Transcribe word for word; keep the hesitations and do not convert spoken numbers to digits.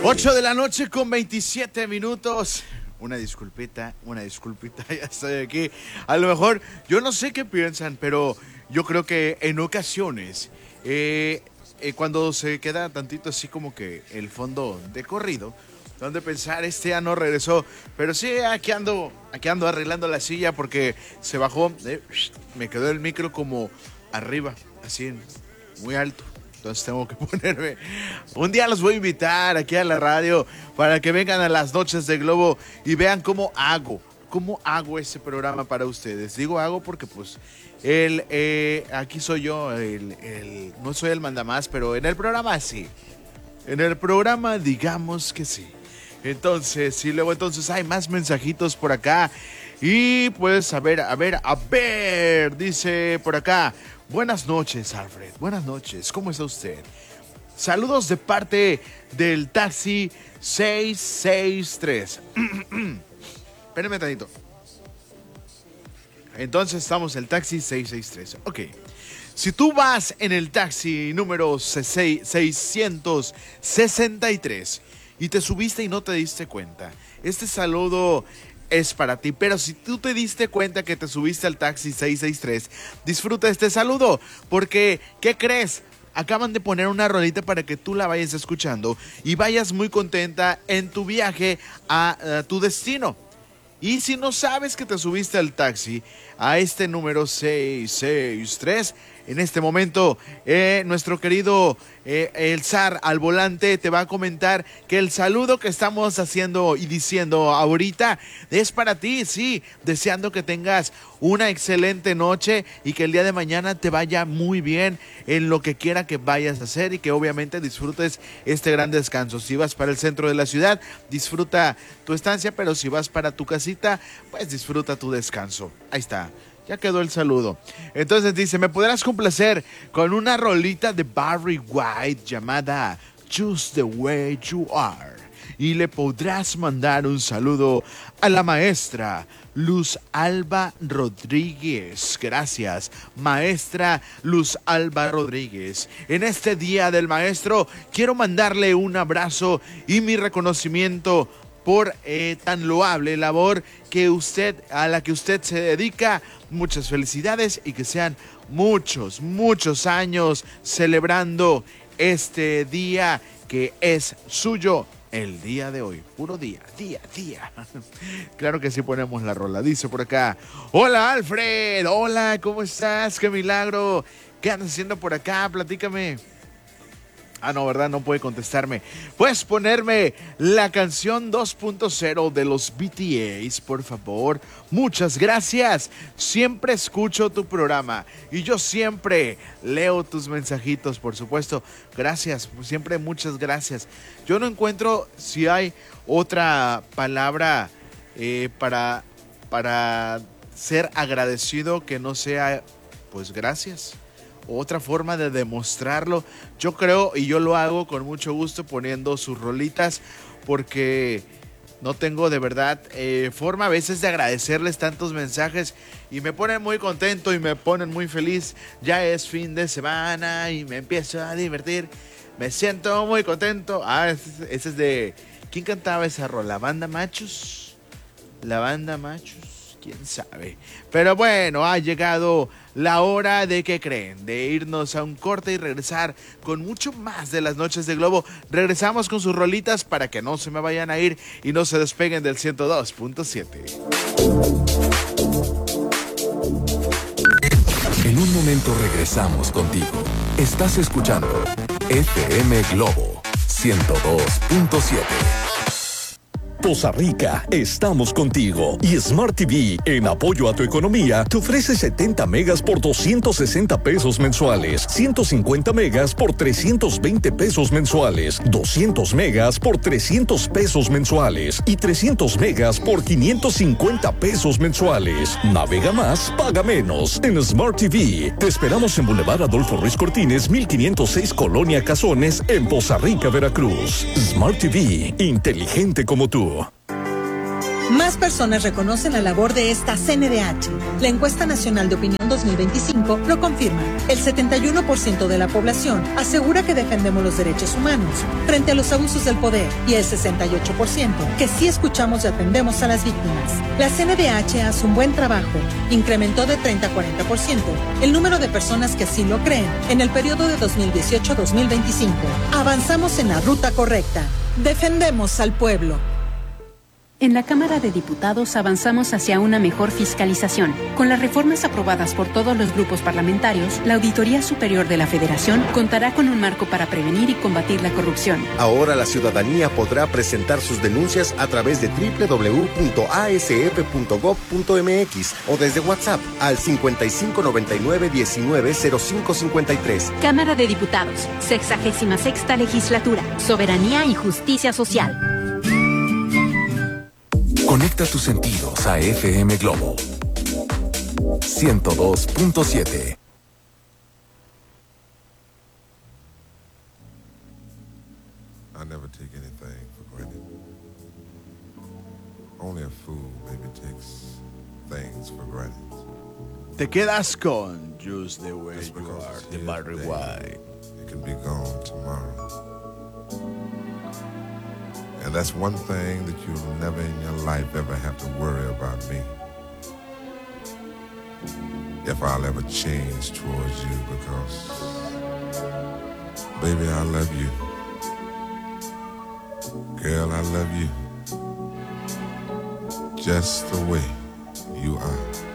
ocho de la noche con veintisiete minutos. Una disculpita, una disculpita, ya estoy aquí. A lo mejor, yo no sé qué piensan, pero yo creo que en ocasiones, eh, eh, cuando se queda tantito así como que el fondo de corrido, donde pensar, este ya no regresó, pero sí, aquí ando, aquí ando arreglando la silla porque se bajó, eh, me quedó el micro como arriba, así, muy alto. Entonces tengo que ponerme. Un día los voy a invitar aquí a la radio para que vengan a las noches de Globo y vean cómo hago, cómo hago ese programa para ustedes. Digo hago porque pues el, eh, aquí soy yo, el, el, no soy el mandamás, pero en el programa sí. En el programa digamos que sí. Entonces, y luego entonces hay más mensajitos por acá. Y pues a ver, a ver, a ver, dice por acá. Buenas noches, Alfred. Buenas noches. ¿Cómo está usted? Saludos de parte del taxi seis seis tres. Espérenme tantito. Entonces estamos en el taxi seis seis tres. Ok. Si tú vas en el taxi número seiscientos sesenta y tres y te subiste y no te diste cuenta, este saludo es para ti, pero si tú te diste cuenta que te subiste al taxi seis seis tres, disfruta este saludo, porque, ¿qué crees? Acaban de poner una rolita para que tú la vayas escuchando y vayas muy contenta en tu viaje a, a tu destino. Y si no sabes que te subiste al taxi a este número seis seis tres, en este momento eh, nuestro querido eh, el zar al volante te va a comentar que el saludo que estamos haciendo y diciendo ahorita es para ti, sí, deseando que tengas una excelente noche y que el día de mañana te vaya muy bien en lo que quiera que vayas a hacer y que obviamente disfrutes este gran descanso. Si vas para el centro de la ciudad, disfruta tu estancia, pero si vas para tu casita, pues disfruta tu descanso. Ahí está. Ya quedó el saludo. Entonces dice, ¿me podrás complacer con una rolita de Barry White llamada Just the Way You Are? Y le podrás mandar un saludo a la maestra Luz Alba Rodríguez. Gracias, maestra Luz Alba Rodríguez. En este Día del Maestro quiero mandarle un abrazo y mi reconocimiento por eh, tan loable labor que usted, a la que usted se dedica. Muchas felicidades y que sean muchos, muchos años celebrando este día que es suyo el día de hoy. Puro día, día, día. Claro que sí ponemos la rola. Dice por acá, hola Alfred, hola, ¿cómo estás? ¡Qué milagro! ¿Qué andas haciendo por acá? Platícame. Ah, no, ¿verdad? No puede contestarme. ¿Puedes ponerme la canción dos punto cero de los B T S, por favor? Muchas gracias. Siempre escucho tu programa y yo siempre leo tus mensajitos, por supuesto. Gracias, siempre muchas gracias. Yo no encuentro si hay otra palabra eh, para, para ser agradecido que no sea, pues, gracias. Otra forma de demostrarlo, yo creo, y yo lo hago con mucho gusto poniendo sus rolitas, porque no tengo de verdad eh, forma a veces de agradecerles tantos mensajes y me ponen muy contento y me ponen muy feliz. Ya es fin de semana y me empiezo a divertir, me siento muy contento. Ah, ese, ese es de... ¿Quién cantaba esa rola? ¿La banda Machos? ¿La banda Machos? ¿Quién sabe? Pero bueno, ha llegado la hora de, ¿qué creen? De irnos a un corte y regresar con mucho más de las noches de Globo. Regresamos con sus rolitas para que no se me vayan a ir y no se despeguen del ciento dos punto siete. En un momento regresamos contigo. Estás escuchando F M Globo ciento dos punto siete. Poza Rica, estamos contigo. Y Smart T V, en apoyo a tu economía, te ofrece setenta megas por doscientos sesenta pesos mensuales, ciento cincuenta megas por trescientos veinte pesos mensuales, doscientos megas por trescientos pesos mensuales y trescientos megas por quinientos cincuenta pesos mensuales. Navega más, paga menos en Smart T V. Te esperamos en Boulevard Adolfo Ruiz Cortines, mil quinientos seis, Colonia Cazones, en Poza Rica, Veracruz. Smart T V, inteligente como tú. Más personas reconocen la labor de esta C N D H. La encuesta nacional de opinión dos mil veinticinco lo confirma. El setenta y uno por ciento de la población asegura que defendemos los derechos humanos frente a los abusos del poder y el sesenta y ocho por ciento que sí escuchamos y atendemos a las víctimas. La C N D H hace un buen trabajo. Incrementó de treinta a cuarenta por ciento el número de personas que así lo creen en el periodo de dos mil dieciocho a dos mil veinticinco. Avanzamos en la ruta correcta. Defendemos al pueblo. En la Cámara de Diputados avanzamos hacia una mejor fiscalización. Con las reformas aprobadas por todos los grupos parlamentarios, la Auditoría Superior de la Federación contará con un marco para prevenir y combatir la corrupción. Ahora la ciudadanía podrá presentar sus denuncias a través de doble u doble u doble u punto a s f punto gob punto m x o desde WhatsApp al cincuenta y cinco noventa y nueve diecinueve cero cinco cincuenta y tres. Cámara de Diputados, sexagésima sexta legislatura, soberanía y justicia social. Conecta tus sentidos a F M Globo ciento dos punto siete. I never take anything for granted. Only a fool maybe takes things for granted. Te quedas con Just the Way Just You because Are it's de here Barry today, White. it can be gone tomorrow. And that's one thing that you'll never in your life ever have to worry about me. If I'll ever change towards you, because, baby, I love you. Girl, I love you. Just the way you are.